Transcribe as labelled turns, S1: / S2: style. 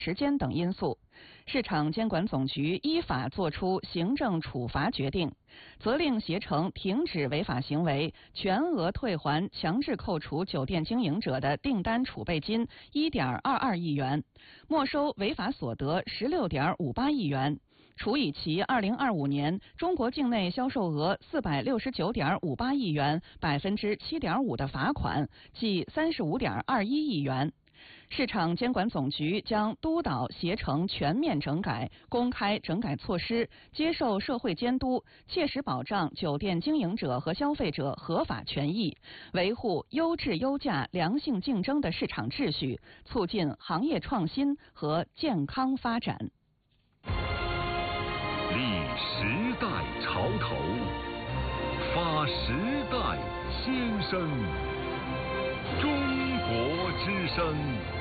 S1: 时间等因素，市场监管总局依法作出行政处罚决定，责令携程停止违法行为，全额退还强制扣除酒店经营者的订单储备金1.22亿元，没收违法所得16.58亿元，处以其2025年中国境内销售额469.58亿元7.5%的罚款，计35.21亿元。市场监管总局将督导携程全面整改，公开整改措施，接受社会监督，切实保障酒店经营者和消费者合法权益，维护优质优价、良性竞争的市场秩序，促进行业创新和健康发展。
S2: 立时代潮头，发时代先声，中国之声。